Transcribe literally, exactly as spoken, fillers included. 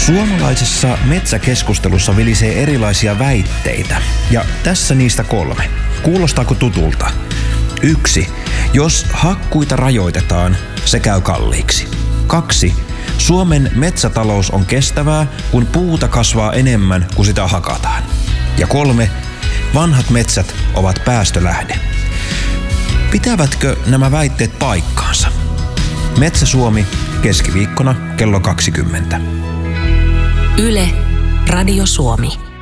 Suomalaisessa metsäkeskustelussa vilisee erilaisia väitteitä, ja tässä niistä kolme. Kuulostaako tutulta? Yksi. Jos hakkuita rajoitetaan, se käy kalliiksi. Kaksi. Suomen metsätalous on kestävää, kun puuta kasvaa enemmän kuin sitä hakataan. Ja kolme. Vanhat metsät ovat päästölähde. Pitävätkö nämä väitteet paikkaansa? Metsä Suomi, keskiviikkona kello kaksikymmentä. Yle, Radio Suomi.